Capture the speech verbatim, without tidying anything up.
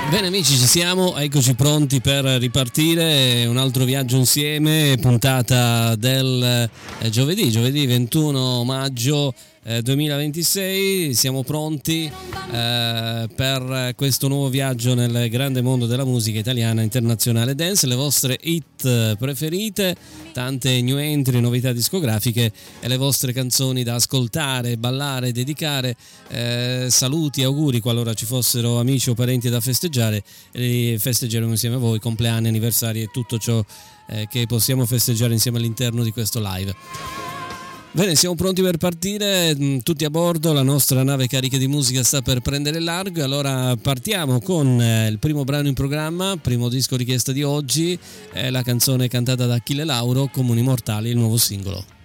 Bene amici, ci siamo, eccoci pronti per ripartire, un altro viaggio insieme, puntata del eh, giovedì, giovedì ventuno maggio eh, duemilaventisei, siamo pronti eh, per questo nuovo viaggio nel grande mondo della musica italiana, internazionale dance, le vostre hit preferite, tante new entry, novità discografiche e le vostre canzoni da ascoltare, ballare, dedicare, eh, saluti, auguri qualora ci fossero amici o parenti da festeggiare, e festeggeremo insieme a voi compleanni, anniversari e tutto ciò eh, che possiamo festeggiare insieme all'interno di questo live. Bene, siamo pronti per partire, tutti a bordo, la nostra nave carica di musica sta per prendere largo, allora partiamo con eh, il primo brano in programma, primo disco richiesta di oggi, è la canzone cantata da Achille Lauro, Comuni Mortali, il nuovo singolo.